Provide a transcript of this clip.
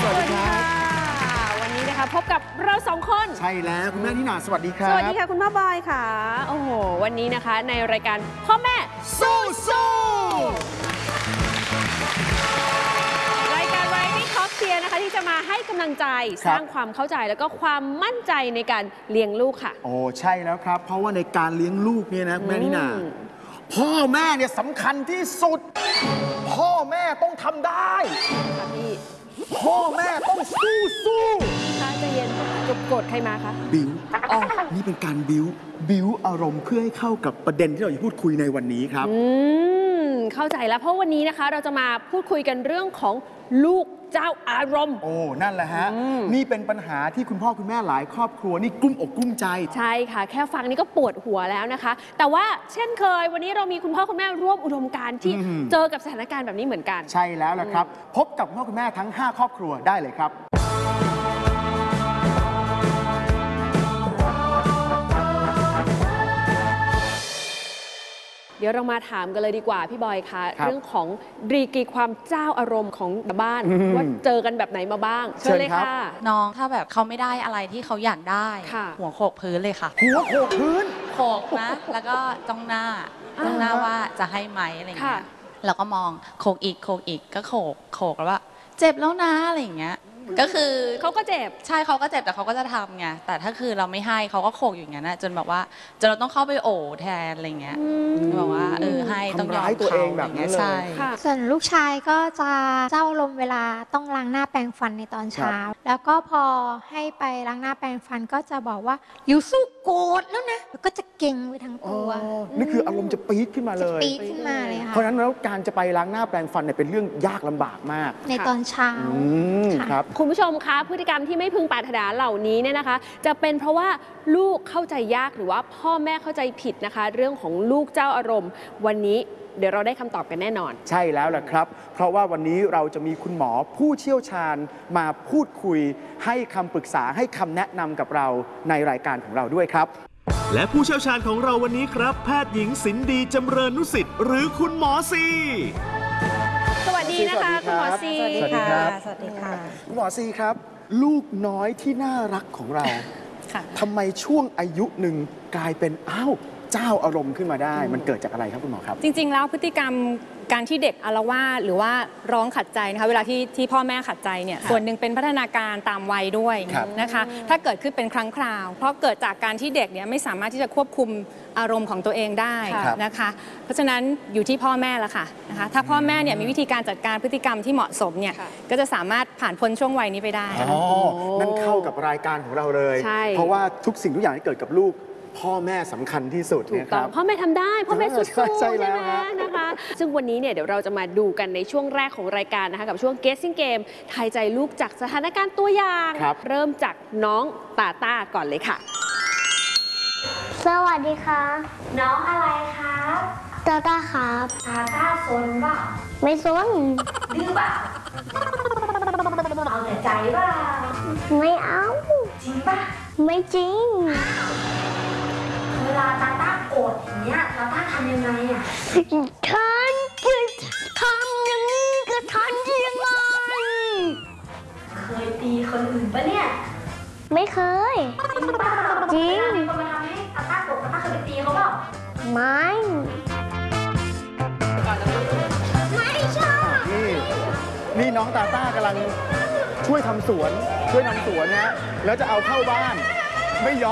สวัสดีค่ะวันนี้นะคะพบกับเราสองคนใช่แล้วคุณแม่นิน่าสวัสดีครับสวัสดีค่ะคุณพ่อบอยค่ะโอ้โหวันนี้นะคะในรายการพ่อแม่สู้รายการ Variety Talk เชียร์นะคะที่จะมาให้กำลังใจสร้างความเข้าใจแล้วก็ความมั่นใจในการเลี้ยงลูกค่ะโอ้ใช่แล้วครับเพราะว่าในการเลี้ยงลูกเนี่ยนะแม่นิน่าพ่อแม่เนี่ยสำคัญที่สุดพ่อแม่ต้องทำได้ค่ะพี่พ่อแม่ต้องสู้ค่ะใจเย็นโกรธใครมาคะบิ้วนี่เป็นการบิ้วอารมณ์เพื่อให้เข้ากับประเด็นที่เราจะพูดคุยในวันนี้ครับเข้าใจแล้วเพราะวันนี้นะคะเราจะมาพูดคุยกันเรื่องของลูกเจ้าอารมณ์โอ้นั่นแหละฮะนี่เป็นปัญหาที่คุณพ่อคุณแม่หลายครอบครัวนี่กลุ้มอกกลุ้มใจใช่ค่ะแค่ฟังนี่ก็ปวดหัวแล้วนะคะแต่ว่าเช่นเคยวันนี้เรามีคุณพ่อคุณแม่ร่วมอุดมการณ์ที่เจอกับสถานการณ์แบบนี้เหมือนกันใช่แล้วละครับพบกับคุณพ่อคุณแม่ทั้ง5ครอบครัวได้เลยครับเดี๋ยวเรามาถามกันเลยดีกว่าพี่บอยคะเรื่องของดีกรีความเจ้าอารมณ์ของบ้านว่าเจอกันแบบไหนมาบ้างเชิญเลยค่ะน้องถ้าแบบเขาไม่ได้อะไรที่เขาอยากได้หัวโขกพื้นเลยค่ะหัวโขกพื้นโขกนะแล้วก็จ้องหน้าว่าจะให้ไหมอะไรอย่างเงี้ยแล้วก็มองโขกอีกก็โขกแล้วว่าเจ็บแล้วนะอะไรอย่างเงี้ยก็คือเขาก็เจ็บใช่เขาก็เจ็บแต่เขาก็จะทำไงแต่ถ้าคือเราไม่ให้เขาก็โขกอย่างนั้นจนแบบว่าจนเราต้องเข้าไปโอบแทนอะไรเงี้ยแบบว่าให้ต้องยอมตัวเองแบบนี้ใช่ส่วนลูกชายก็จะเจ้าอารมณ์เวลาต้องล้างหน้าแปรงฟันในตอนเช้าแล้วก็พอให้ไปล้างหน้าแปรงฟันก็จะบอกว่าอยู่สู้โกรธแล้วนะแล้วก็จะเก่งไปทั้งตัวนี่คืออารมณ์จะปี๊ดขึ้นมาเลยปี๊ดขึ้นมาเลยค่ะเพราะฉะนั้นแล้วการจะไปล้างหน้าแปรงฟันเนี่ยเป็นเรื่องยากลำบากมากในตอนเช้าครับคุณผู้ชมคะพฤติกรรมที่ไม่พึงปรารถนาเหล่านี้เนี่ยนะคะจะเป็นเพราะว่าลูกเข้าใจยากหรือว่าพ่อแม่เข้าใจผิดนะคะเรื่องของลูกเจ้าอารมณ์วันนี้เดี๋ยวเราได้คำตอบกันแน่นอนใช่แล้วล่ะครับเพราะว่าวันนี้เราจะมีคุณหมอผู้เชี่ยวชาญมาพูดคุยให้คำปรึกษาให้คำแนะนำกับเราในรายการของเราด้วยครับและผู้เชี่ยวชาญของเราวันนี้ครับแพทย์หญิงสินดีจำเริญนุสิทธิ์หรือคุณหมอซีสวัสดีนะคะคุณหมอซีสวัสดีครับสวัสดีค่ะคุณหมอซีครับลูกน้อยที่น่ารักของเราทำไมช่วงอายุหนึ่งกลายเป็นเจ้าอารมณ์ขึ้นมาได้มันเกิดจากอะไรครับคุณหมอครับจริงๆแล้วพฤติกรรมการที่เด็กอาละวาดหรือว่าร้องขัดใจนะคะเวลาที่พ่อแม่ขัดใจเนี่ยส่วนหนึ่งเป็นพัฒนาการตามวัยด้วยนะคะถ้าเกิดขึ้นเป็นครั้งคราวเพราะเกิดจากการที่เด็กเนี่ยไม่สามารถที่จะควบคุมอารมณ์ของตัวเองได้นะคะเพราะฉะนั้นอยู่ที่พ่อแม่ละค่ะนะคะถ้าพ่อแม่เนี่ยมีวิธีการจัดการพฤติกรรมที่เหมาะสมเนี่ยก็จะสามารถผ่านพ้นช่วงวัยนี้ไปได้นั่นเข้ากับรายการของเราเลยเพราะว่าทุกสิ่งทุกอย่างที่เกิดกับลูกพ่อแม่สำคัญที่สุดนะครับพ่อแม่ทำได้พ่อแม่สู้ๆใช่ไหมนะคะซึ่งวันนี้เนี่ยเดี๋ยวเราจะมาดูกันในช่วงแรกของรายการนะคะกับช่วง Guessing Game ทายใจลูกจากสถานการณ์ตัวอย่างเริ่มจากน้องตาต้าก่อนเลยค่ะสวัสดีค่ะน้องอะไรครับตาต้าครับตาต้าซนเปล่าไม่ซนดื้อเปล่าเอาแต่ใจเปล่าไม่เอาจริงป่ะไม่จริงเวลาตาต้าโกรธอย่างเงี้ยตาต้าทำยังไงอ่ะฉันจะทำอย่างนี้ก็ทันยังไงเคยตีคนอื่นปะเนี่ยไม่เคยจริงเปล่าจริงมีคนมาทำให้ตาต้าโกรธตาต้าเคยไปตีเขาเปล่าไม่ชอบนี่น้องตาต้ากำลังช่วยทำสวนช่วยทำสวนนะแล้วจะเอาเข้าบ้านไม่ยอม